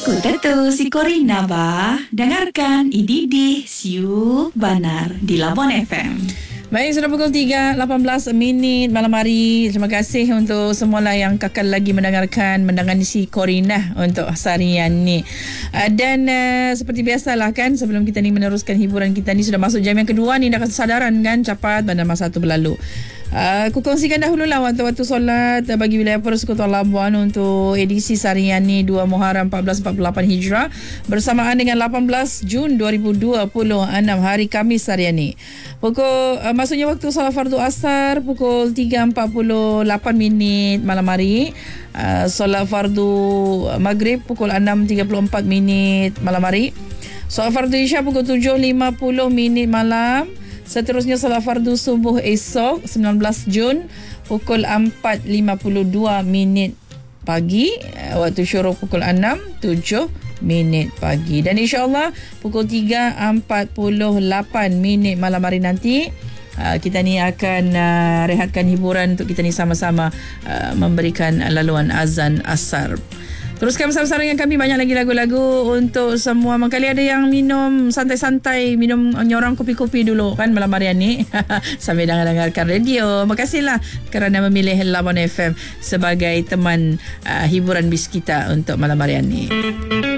Ku Tetu si Corina ba. Dengarkan Ididi Siu Banar di Labuan FM. Baik, sudah pukul 3.18 malam hari. Terima kasih untuk semua yang kekal lagi mendengarkan si Corina untuk harian ni. Dan seperti biasalah kan, sebelum kita ni meneruskan hiburan kita ni, sudah masuk jam yang kedua ni, dah kesadaran kan cepat pada masa tu berlalu. Aku kongsikan dahululah waktu-waktu solat bagi wilayah Persekutuan Labuan untuk edisi harian ni 2 Muharram 1448 Hijrah bersamaan dengan 18 Jun 2026 hari Khamis harian ni. Maksudnya waktu solat fardu asar pukul 3.48 malam hari. Solat fardu maghrib pukul 6.34 malam hari. Solat fardu isya pukul 7.50 malam. Seterusnya solat fardu subuh esok 19 Jun pukul 4.52 pagi. Waktu syuruk pukul 6.07 pagi. Dan insyaAllah pukul 3.48 malam hari nanti kita ni akan rehatkan hiburan untuk kita ni sama-sama memberikan laluan azan asar. Teruskan bersama-sama dengan kami, banyak lagi lagu-lagu untuk semua. Mengkali ada yang minum santai-santai, minum nyorang kopi-kopi dulu kan malam hari ni sambil dengarkan radio. Makasihlah kerana memilih Labuan FM sebagai teman hiburan bis kita untuk malam hari ni.